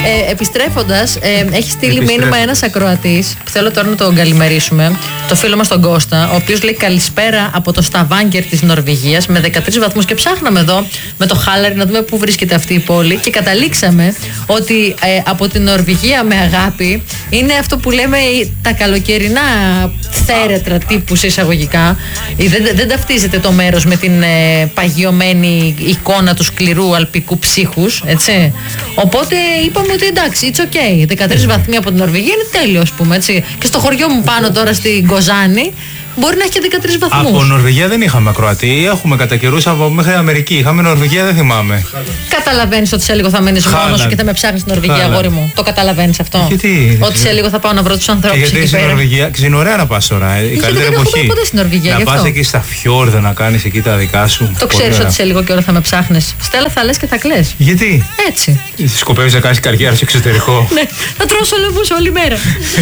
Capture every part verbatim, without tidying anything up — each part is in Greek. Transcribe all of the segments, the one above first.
Ε, επιστρέφοντας, ε, έχει στείλει μήνυμα ένας ακροατής που θέλω τώρα να τον καλημερίσουμε. Το φίλο μας τον Κώστα, ο οποίος λέει καλησπέρα από το Σταβάνγκερ της Νορβηγίας με δεκατρείς βαθμούς. Και ψάχναμε εδώ με το Χάλαρη να δούμε πού βρίσκεται αυτή η πόλη. Και καταλήξαμε ότι ε, από την Νορβηγία με αγάπη είναι αυτό που λέμε τα καλοκαιρινά θέρετρα τύπου εισαγωγικά. Δεν, δεν ταυτίζεται το μέρος με την ε, παγιωμένη εικόνα του σκληρού αλπικού ψύχους, έτσι. Οπότε είπαμε ότι εντάξει, it's okay. δεκατρείς βαθμοί από την Νορβηγία είναι τέλειο, ας πούμε, έτσι. Και στο χωριό μου πάνω τώρα στην Κοζάνη μπορεί να έχει και δεκατρείς βαθμούς. Από Νορβηγία δεν είχαμε ακροατή. Έχουμε κατά καιρούς από μέχρι Αμερική. Είχαμε Νορβηγία, δεν θυμάμαι. Καταλαβαίνεις ότι σε λίγο θα μείνεις μόνος σου και θα με ψάχνεις στην Νορβηγία, αγόρι μου. Το καταλαβαίνεις αυτό? Γιατί? Ότι σε λίγο θα πάω να βρω τους ανθρώπους εκεί γιατί πέρα. Στην Νορβηγία, είναι ωραία να πας τώρα. Η καλύτερη εποχή. Ποτέ στην Νορβηγία, να πας εκεί στα φιόρδα να κάνεις εκεί τα δικά σου. Το ξέρεις ότι σε λίγο και ώρα θα με ψάχνεις. Στέλλα, θα λες και θα κλαις. Γιατί? Έτσι. Σκοπεύεις να κάνεις καριέρα στο εξωτερικό? Ναι, να τρώω σολομούς όλη μέρα.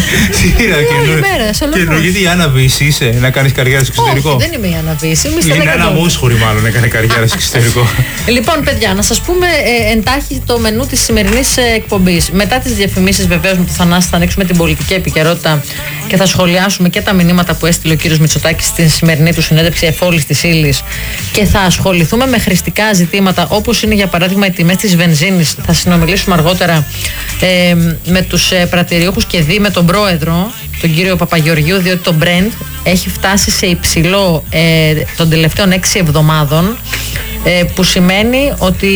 Όλη μέρα, και εννοείται η Άννα Βύση είσαι να κάνεις καριέρα στο εξωτερικό? Όχι, δεν είμαι η Άννα Βύση. Είναι ένα μούσχουρη μάλλον έκανε καριέρα στο εξωτερικό. Λοιπόν, παιδιά, να σας πούμε ε, εντάχει το μενού της σημερινής ε, εκπομπής. Μετά τις διαφημίσεις, βεβαίως, με το Θανάση θα ανοίξουμε την πολιτική επικαιρότητα και θα σχολιάσουμε και τα μηνύματα που έστειλε ο κύριος Μητσοτάκης στην σημερινή του συνέντευξη εφόλης της ύλης. Και θα ασχοληθούμε με χρηστικά ζητήματα, όπως είναι για παράδειγμα οι τιμές της βενζίνης. Θα συνομιλήσουμε αργότερα ε, με τους ε, πρατηριούχους και δει με τον πρόεδρο, τον κύριο Παπαγεωργίου, διότι το Brent έχει φτάσει σε υψηλό ε, των τελευταίων έξι εβδομάδων, ε, που σημαίνει ότι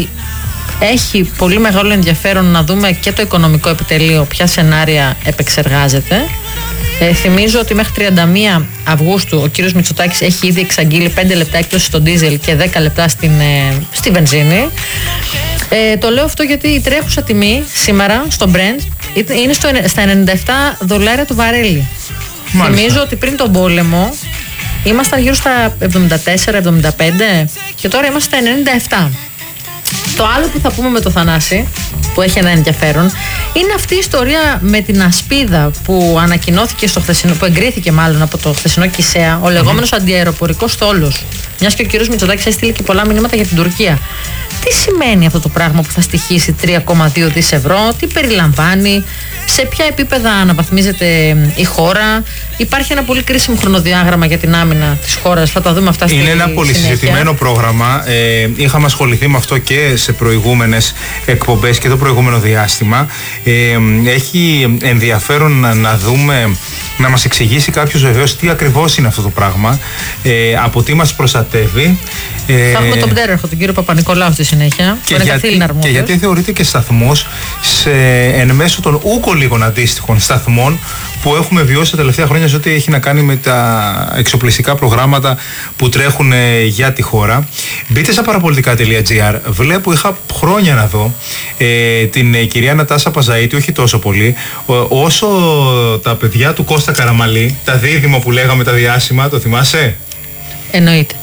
έχει πολύ μεγάλο ενδιαφέρον να δούμε και το οικονομικό επιτελείο ποια σενάρια επεξεργάζεται. Ε, θυμίζω ότι μέχρι τριάντα μία Αυγούστου ο κύριος Μητσοτάκης έχει ήδη εξαγγείλει πέντε λεπτά έκπτωση στο ντίζελ και δέκα λεπτά στην, ε, στη βενζίνη. Ε, το λέω αυτό γιατί η τρέχουσα τιμή σήμερα στο Brent είναι στο, στα ενενήντα επτά δολάρια το βαρέλι. Μάλιστα. Θυμίζω ότι πριν τον πόλεμο ήμασταν γύρω στα εβδομήντα τέσσερα εβδομήντα πέντε και τώρα είμαστε στα ενενήντα επτά. Το άλλο που θα πούμε με το Θανάση, που έχει ένα ενδιαφέρον, είναι αυτή η ιστορία με την ασπίδα που ανακοινώθηκε στο χθεσινό, που εγκρίθηκε μάλλον από το χθεσινό ΚΙΣΕΑ, ο λεγόμενος mm-hmm. αντιαεροπορικός στόλος. Μιας και ο κύριος Μητσοτάκης έστειλε και πολλά μηνύματα για την Τουρκία. Τι σημαίνει αυτό το πράγμα που θα στοιχήσει τρία κόμμα δύο δισεκατομμύρια ευρώ, τι περιλαμβάνει, σε ποια επίπεδα αναβαθμίζεται η χώρα? Υπάρχει ένα πολύ κρίσιμο χρονοδιάγραμμα για την άμυνα της χώρας. Θα τα δούμε αυτά στη συνέχεια. Είναι ένα πολύ συζητημένο πρόγραμμα. Ε, είχαμε ασχοληθεί με αυτό και σε προηγούμενες εκπομπές και το προηγούμενο διάστημα. Ε, έχει ενδιαφέρον να, να δούμε, να μας εξηγήσει κάποιος βεβαίως τι ακριβώς είναι αυτό το πράγμα, ε, από τι μας προστατεύει. Ε, θα έχουμε τον πτέραρχο, τον κύριο Παπα-Νικολάου στη συνέχεια. Και, γιατί, και γιατί θεωρείται και σταθμός σε, εν μέσω των ούκο λίγων αντίστοιχων σταθμών που έχουμε βιώσει τα τελευταία χρόνια σε ό,τι έχει να κάνει με τα εξοπλιστικά προγράμματα που τρέχουν ε, για τη χώρα. Μπείτε στα παραπολιτικά τελεία τζι άρ. Βλέπω, είχα χρόνια να δω ε, την ε, κυρία Νατάσα Παζαΐτη, όχι τόσο πολύ, ε, όσο τα παιδιά του Κώστα Καραμαλή, τα δίδυμα που λέγαμε τα διάσημα, το θυμάσαι? Εννοείται.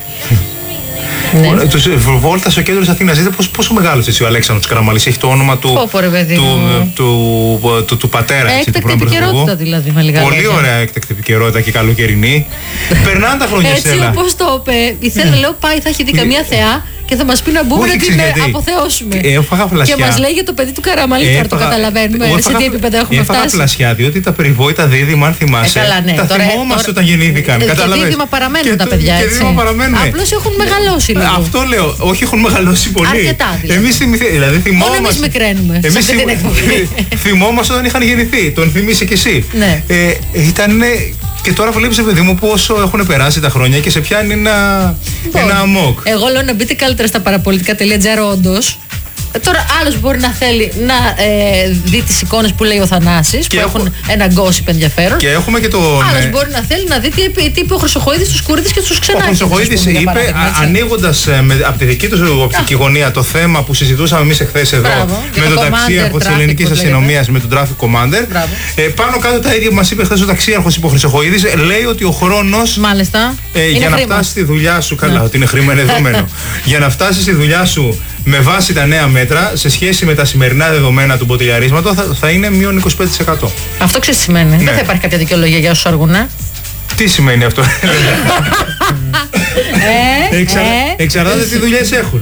Ναι. Τους βόλτα στο κέντρο της Αθήνας. Δείτε πόσο, πόσο μεγάλος έτσι ο Αλέξανδρος Καραμαλής. Έχει το όνομα του, Πω, ρε, του, του, του, του, του πατέρα. Έκτακτη επικαιρότητα δηλαδή. Με λίγα πολύ ωραία έκτακτη επικαιρότητα και καλοκαιρινή. Περνάνε τα χρόνια. Έτσι όπως το είπε. Η Θέα λέω πάει, θα έχει δει καμία θεά και θα μας πει να μπούμε να την αποθεώσουμε. Και μας λέει για το παιδί του Καραμαλή. Τώρα το καταλαβαίνουμε σε τι επίπεδο έχουμε φτάσει. Έφαγα φλασιά, διότι τα περιβόητα δίδυμα, αν θυμάσαι, τα θυμόμαστε όταν γεννήθηκαν. Και δίδυμα παραμένουν τα παιδιά, έτσι. Απλώς έχουν μεγαλώσει λίγο. Αυτό λέω, όχι έχουν μεγαλώσει πολύ. Αρκετά δηλαδή. Εμείς δηλαδή θυμόμαστε. Μόνο εμείς μικραίνουμε. Εμείς θυμόμαστε όταν είχαν γεννηθεί. Τον θυμίσαι κι εσύ. Ήταν. Και τώρα βλέπεις, παιδί μου, πόσο έχουν περάσει τα χρόνια και σε πιάνει ένα, ένα αμόκ. Εγώ λέω να μπείτε καλύτερα στα παραπολιτικά τελεία τζι άρ, όντως. Τώρα άλλος μπορεί να θέλει να ε, δει τις εικόνες που λέει ο Θανάσης, και που έχω... έχουν ένα γκόσιπ ενδιαφέρον. Και έχουμε και τον... Άλλος ναι. μπορεί να θέλει να δει τι, τι είπε ο Χρυσοχοΐδης στους Κουρίδης και στους Ξενάκης. Ο Χρυσοχοΐδης είπε, ανοίγοντας από τη δική του οπτική γωνία το θέμα που συζητούσαμε εμείς εχθές εδώ, Μπράβο. με τον ταξίαρχο της ελληνικής αστυνομίας, με τον Traffic Commander. Ε, πάνω κάτω τα ίδια που μας είπε χθες ο ταξίαρχος υπό Χρυσοχοΐδης, λέει ότι ο χρόνος ε, για να φτάσει στη δουλειά σου, καλά, ότι είναι χρήμα είναι δεδομένο, για να φτάσει στη δουλειά σου με βάση τα νέα μέτρα, σε σχέση με τα σημερινά δεδομένα του μποτιλιαρίσματος, θα, θα είναι μείον είκοσι πέντε τοις εκατό. Αυτό ξέρεις τι σημαίνει? Ναι. Δεν θα υπάρχει κάποια δικαιολογία για όσους αργούν. Τι σημαίνει αυτό? Εξαρτάται τι δουλειές έχουν.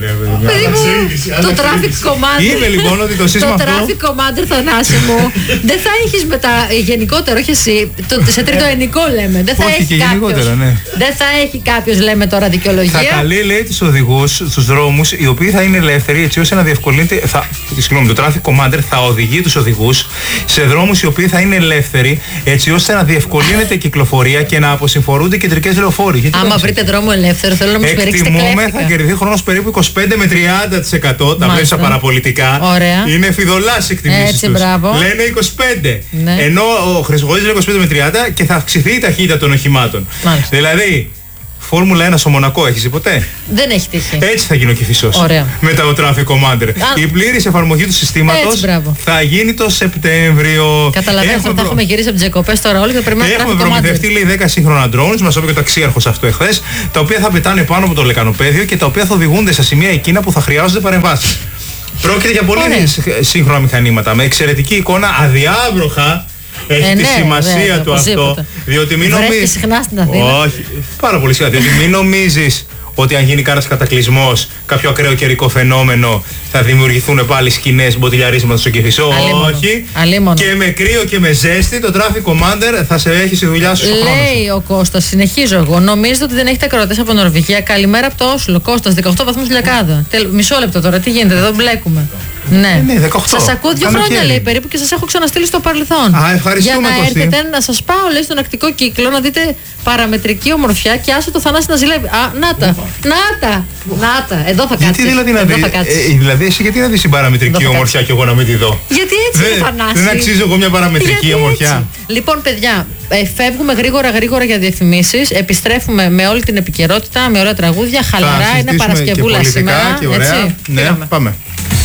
Το traffic commander. Είπε λοιπόν ότι το σύστημα αυτό. Το traffic commander, Θανάση μου, δεν θα έχεις μετά γενικότερο, όχι εσύ. Σε τρίτο ενικό λέμε. Δεν θα έχει κάποιος. Δεν θα έχει κάποιος, λέμε τώρα, δικαιολογία. Θα καλεί, λέει, τους οδηγούς στους δρόμους, οι οποίοι θα είναι ελεύθεροι, έτσι ώστε να διευκολύνεται. Συγγνώμη, το traffic commander θα οδηγεί τους οδηγούς σε δρόμους οι οποίοι θα είναι ελεύθεροι, έτσι ώστε να διευκολύνεται η κυκλοφορία και να αποσυμφορούνται κεντρικές λεωφόροι. Άμα βρείτε δρόμο ελεύθερο, θέλω να μου σπερίξετε κλέφτικα. Εκτιμούμε θα κερδιθεί χρόνος περίπου είκοσι πέντε με τριάντα τοις εκατό. Τα βλέπεις παραπολιτικά. Ωραία. Είναι φιδωλάς εκτιμήσεις Έτσι, τους. μπράβο. Λένε είκοσι πέντε. Ναι. Ενώ ο χρησιμοποιητής λέει είκοσι πέντε με τριάντα και θα αυξηθεί η ταχύτητα των οχημάτων. Μάλιστα. Δηλαδή, Φόρμουλα ένα στο Μονακό, έχεις δει ποτέ? Δεν έχει τύχει. Έτσι θα γίνει ο Κηφισός. Ωραία. Μετά ο Traffic Commander. Α, η πλήρης εφαρμογή του συστήματος θα γίνει το Σεπτέμβριο. Καταλαβαίνετε ότι θα έχουμε γυρίσει από τις διακοπές τώρα όλοι και περιμένουμε. Έχουμε προμηθευτεί, λέει, δέκα σύγχρονα drones, μας είπε και ο ταξίαρχος αυτό εχθές, τα οποία θα πετάνε πάνω από το λεκανοπέδιο και τα οποία θα οδηγούνται σε σημεία εκείνα που θα χρειάζονται παρεμβάσεις. Πρόκειται για πολύ Ωραία. σύγχρονα μηχανήματα με εξαιρετική εικόνα, αδιάβροχα. Έχει ε, τη ναι, σημασία βέβαια, του αυτό. Διότι μην νομίζεις. Συχνά στην Αθήνα. Όχι, πάρα πολύ συχνά. Διότι μην νομίζεις ότι αν γίνει κανένας κατακλυσμός, κάποιο ακραίο καιρικό φαινόμενο, θα δημιουργηθούν πάλι σκηνές μποτιλιαρίσματος στο Κηφισό. Όχι. Αλίμονο. Και με κρύο και με ζέστη, το Traffic Commander θα σε έχει στη δουλειά σου στο χρόνο. Λέει ο Κώστας, συνεχίζω εγώ. Νομίζετε ότι δεν έχετε ακροατές από Νορβηγία? Καλημέρα από το Όσλο. Κώστας, δεκαοκτώ βαθμούς Λιακάδα. Μισό λεπτό τώρα, τι γίνεται, εδώ μπλέκουμε. Ναι, ναι, δεκαοκτώ. Σας ακούω δύο χρόνια, λέει, περίπου, και σας έχω ξαναστείλει στο παρελθόν. Α, ευχαριστούμε. Για να έρθετε να σας πάω, λέει, στον ακτικό κύκλο να δείτε παραμετρική ομορφιά και άσε το Θανάση να ζηλεύει. Α, να τα, να τα, να τα. Εδώ θα κάτσεις. Γιατί δηλαδή να δεις, ε, δηλαδή εσύ γιατί να δεις την παραμετρική ομορφιά και εγώ να μην τη δω? Γιατί έτσι δεν, Θανάση. Δεν αξίζω εγώ μια παραμετρική ομορφιά. Λοιπόν, παιδιά, ε, φεύγουμε γρήγορα γρήγορα για διαφημίσεις. Επιστρέφουμε με όλη την επικαιρότητα, με ωραία τραγούδια, χαλαρά. Είναι Παρασκευούλα σήμερα. Ναι, πάμε.